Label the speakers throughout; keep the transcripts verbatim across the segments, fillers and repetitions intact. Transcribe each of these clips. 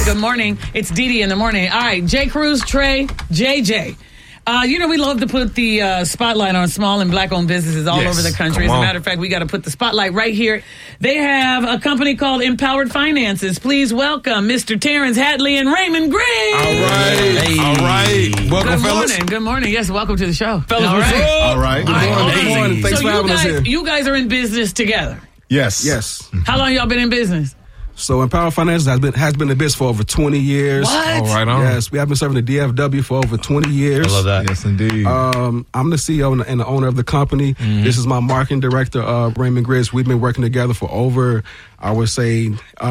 Speaker 1: Good morning. It's Dee Dee in the morning. All right, J. Cruz, Trey, J J. Uh, you know, we love to put the uh, spotlight on small and black-owned businesses all
Speaker 2: yes,
Speaker 1: over the country. As a matter of fact, we got to put the spotlight right here. They have a company called Empowered Finances. Please welcome Mister Terrence Hadley and Raymond Griggs.
Speaker 2: All right. Hey. All right. Welcome,
Speaker 1: Good
Speaker 2: fellas.
Speaker 1: morning. Good morning. Yes, welcome to the show.
Speaker 2: Fellas,
Speaker 1: all
Speaker 2: what's
Speaker 1: right.
Speaker 2: up?
Speaker 3: All right. Good morning.
Speaker 1: Good
Speaker 3: morning. Thanks
Speaker 1: so
Speaker 3: for
Speaker 1: you
Speaker 3: having
Speaker 1: guys,
Speaker 3: us here.
Speaker 1: You guys are in business together.
Speaker 3: Yes. Yes.
Speaker 1: How long y'all been in business?
Speaker 3: So Empowered Finances has been has been in business for over twenty years.
Speaker 1: What?
Speaker 2: All right on.
Speaker 3: Yes, we have been serving the D F W for over twenty years.
Speaker 4: I love that.
Speaker 3: Yes, indeed. Um, I'm the C E O and the, and the owner of the company. Mm-hmm. This is my marketing director, uh, Raymond Griggs. We've been working together for over, I would say,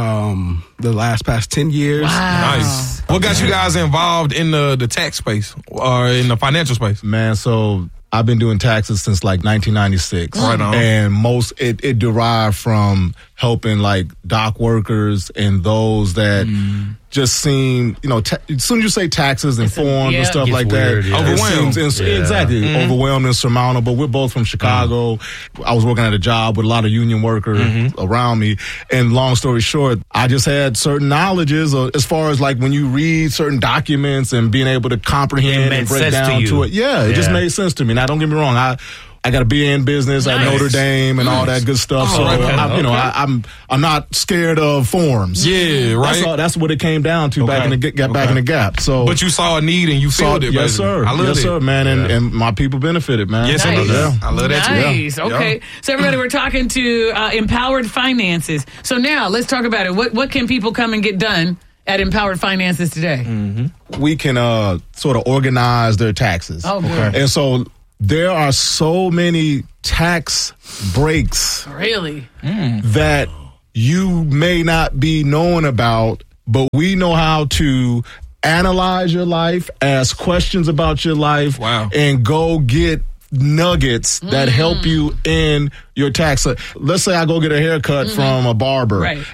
Speaker 3: um, the last past ten years.
Speaker 1: Wow.
Speaker 2: Nice. What got you guys involved in the, the tax space or in the financial space?
Speaker 4: Man, so I've been doing taxes since like nineteen ninety-six.
Speaker 2: Right on.
Speaker 4: And most, it, it derived from helping like dock workers and those that mm. just seem, you know, ta- as soon as you say taxes and forms
Speaker 1: yeah.
Speaker 4: and stuff
Speaker 2: Gets
Speaker 4: like
Speaker 2: weird,
Speaker 4: that,
Speaker 2: yeah.
Speaker 4: it
Speaker 2: Overwhelmed.
Speaker 4: seems ins-
Speaker 2: Yeah.
Speaker 4: exactly
Speaker 2: Mm-hmm.
Speaker 4: overwhelmed and insurmountable. We're both from Chicago. Mm. I was working at a job with a lot of union workers mm-hmm. around me. And long story short, I just had certain knowledges uh, as far as like when you read certain documents and being able to comprehend and break down to, to it. Yeah, it yeah. just made sense to me. Now, don't get me wrong. I I got a B A in business nice. at Notre Dame and nice. all that good stuff. Oh, so, right, I, you know, okay. I, I'm I'm not scared of forms.
Speaker 2: Yeah, right.
Speaker 4: That's, all, that's what it came down to okay. back in the got okay. back in the gap. So,
Speaker 2: but you saw a need and you
Speaker 4: saw,
Speaker 2: filled it.
Speaker 4: Yes,
Speaker 2: basically.
Speaker 4: sir.
Speaker 2: I love
Speaker 4: yes,
Speaker 2: it.
Speaker 4: sir, man. And, yeah. and my people benefited, man.
Speaker 2: Yes,
Speaker 1: nice.
Speaker 2: I love that. I love that
Speaker 1: nice.
Speaker 2: too.
Speaker 1: Nice. Okay. Yeah. So, everybody, we're talking to uh, Empowered Finances. So now let's talk about it. What what can people come and get done at Empowered Finances today?
Speaker 4: Mm-hmm. We can uh, sort of organize their taxes.
Speaker 1: Oh, good. Okay.
Speaker 4: And so there are so many tax breaks
Speaker 1: really
Speaker 4: mm. that you may not be knowing about, but we know how to analyze your life, ask questions about your life,
Speaker 2: wow.
Speaker 4: and go get nuggets mm. that help you in your tax. Let's say I go get a haircut mm-hmm. from a barber.
Speaker 1: Right.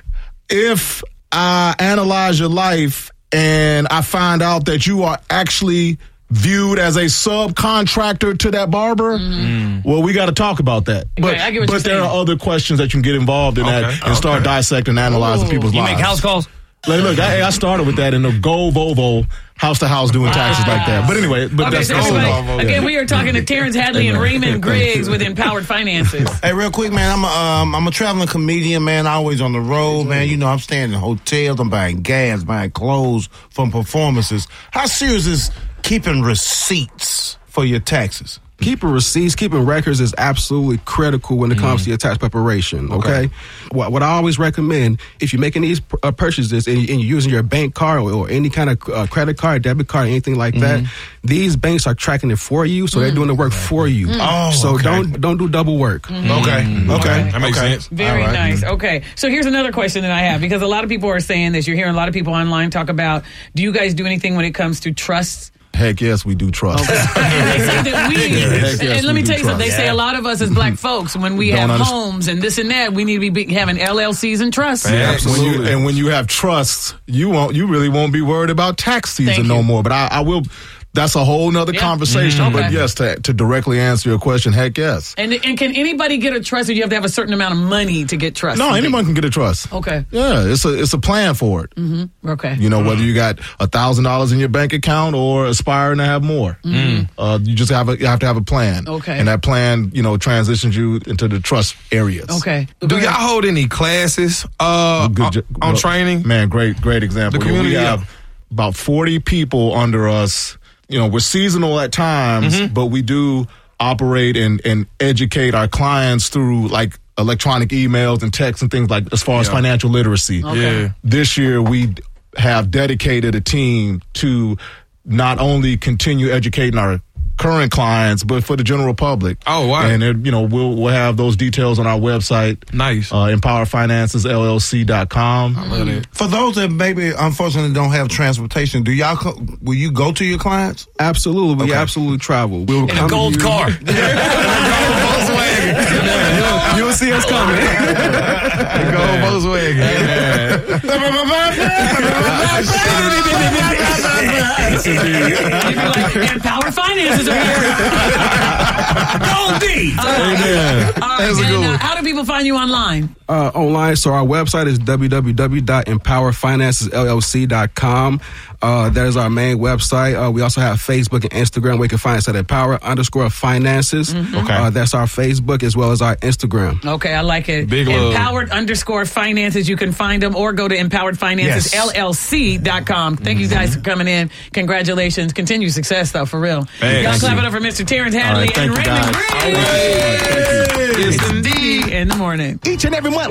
Speaker 4: If I analyze your life and I find out that you are actually viewed as a subcontractor to that barber, mm. well, we got to talk about that. But,
Speaker 1: okay, I get what
Speaker 4: but
Speaker 1: you're
Speaker 4: there
Speaker 1: saying.
Speaker 4: are other questions that you can get involved in
Speaker 2: okay.
Speaker 4: that and
Speaker 2: okay.
Speaker 4: start dissecting and analyzing
Speaker 1: Ooh.
Speaker 4: people's
Speaker 2: you
Speaker 4: lives.
Speaker 2: You make house calls?
Speaker 4: Like, look, I, I started with that in the Go Volvo, house to house doing taxes
Speaker 1: wow.
Speaker 4: like that. But anyway, but
Speaker 1: okay,
Speaker 4: that's
Speaker 1: so everybody, again, we are talking to Terrence Hadley and Raymond Griggs with Empowered Finances.
Speaker 5: Hey, real quick, man, I'm a, um, I'm a traveling comedian, man, always on the road, man. You know, I'm staying in hotels, I'm buying gas, buying clothes from performances. How serious is keeping receipts for your taxes?
Speaker 3: Keeping receipts, keeping records is absolutely critical when it comes mm. to your tax preparation, okay? okay? What, what I always recommend, if you're making these uh, purchases and, and you're using your bank card or, or any kind of uh, credit card, debit card, anything like mm-hmm. that, these banks are tracking it for you, so mm. they're doing the work for you. Mm.
Speaker 5: Oh,
Speaker 3: so
Speaker 5: okay.
Speaker 3: don't don't do double work.
Speaker 5: Mm-hmm. Okay,
Speaker 2: mm-hmm.
Speaker 5: okay.
Speaker 2: That makes
Speaker 5: okay.
Speaker 2: sense.
Speaker 1: Very
Speaker 5: right.
Speaker 1: nice. Okay, so here's another question that I have, because a lot of people are saying this. You're hearing a lot of people online talk about, do you guys do anything when it comes to trusts?
Speaker 4: Heck yes, we do trust.
Speaker 1: Okay. And they say that we,
Speaker 4: yes,
Speaker 1: and let me tell you something, they
Speaker 4: trust.
Speaker 1: say a lot of us as black folks, when we
Speaker 4: Don't
Speaker 1: have
Speaker 4: understand.
Speaker 1: homes and this and that, we need to be big, having L L Cs and trusts.
Speaker 4: Yeah,
Speaker 2: absolutely.
Speaker 4: when you, and when you have trusts, you won't, you really won't be worried about tax season
Speaker 1: Thank
Speaker 4: no
Speaker 1: you.
Speaker 4: more. But I, I will. That's a whole nother
Speaker 1: Yeah.
Speaker 4: conversation.
Speaker 1: Mm-hmm.
Speaker 4: But
Speaker 1: Okay.
Speaker 4: yes, to, to directly answer your question, heck yes.
Speaker 1: And and can anybody get a trust, or you have to have a certain amount of money to get trust?
Speaker 4: No, anyone can get a trust.
Speaker 1: Okay.
Speaker 4: Yeah, it's a it's a plan for it.
Speaker 1: Mm-hmm. Okay.
Speaker 4: You know, whether you got a thousand dollars in your bank account or aspiring to have more, mm. uh, you just have a, you have to have a plan.
Speaker 1: Okay.
Speaker 4: And that plan, you know, transitions you into the trust areas.
Speaker 1: Okay.
Speaker 2: Do y'all hold any classes uh,
Speaker 4: Good,
Speaker 2: on, on
Speaker 4: well,
Speaker 2: training?
Speaker 4: Man, great great example.
Speaker 2: The community,
Speaker 4: we have
Speaker 2: yeah.
Speaker 4: about forty people under us. You know, we're seasonal at times, mm-hmm. but we do operate and, and educate our clients through like electronic emails and texts and things like as far yeah. as financial literacy.
Speaker 1: Okay.
Speaker 2: Yeah.
Speaker 4: This year we have dedicated a team to not only continue educating our current clients, but for the general public.
Speaker 2: Oh, wow.
Speaker 4: And, it, you know, we'll we'll have those details on our website.
Speaker 2: Nice.
Speaker 4: Uh, empower finances L L C dot com.
Speaker 2: I love it.
Speaker 5: For those that maybe unfortunately don't have transportation, do y'all co- will you go to your clients?
Speaker 3: Absolutely. We
Speaker 5: Okay.
Speaker 3: absolutely travel. We'll
Speaker 2: In a
Speaker 3: come to
Speaker 2: gold
Speaker 3: you.
Speaker 2: car. In a gold Volkswagen.
Speaker 3: You'll see us coming.
Speaker 2: A gold Volkswagen.
Speaker 1: You'd be like, Empowered Finances are here. Gold D. All right.
Speaker 2: Amen.
Speaker 1: All right.
Speaker 2: That's a good
Speaker 1: And, uh,
Speaker 2: one.
Speaker 1: how do people find you online?
Speaker 3: Uh, online, so our website is w w w dot empower finances l l c dot com. Uh, that is our main website. Uh, we also have Facebook and Instagram where you can find us at Empower underscore Finances.
Speaker 1: Mm-hmm.
Speaker 2: Okay.
Speaker 3: Uh, that's our Facebook as well as our Instagram.
Speaker 1: Okay, I like it.
Speaker 2: Big love.
Speaker 1: Empowered underscore finances. You can find them or go to empowered finances l l c dot com. Thank you guys for coming in. Congratulations. Continued success, though, for real.
Speaker 2: Hey,
Speaker 1: Y'all
Speaker 2: thank
Speaker 1: clap
Speaker 2: you.
Speaker 1: it up for Mister Terrence Hadley
Speaker 4: right, thank
Speaker 1: and
Speaker 4: you,
Speaker 1: Raymond
Speaker 4: guys.
Speaker 1: Green.
Speaker 2: Yes, indeed.
Speaker 1: In the morning.
Speaker 6: Each and every month.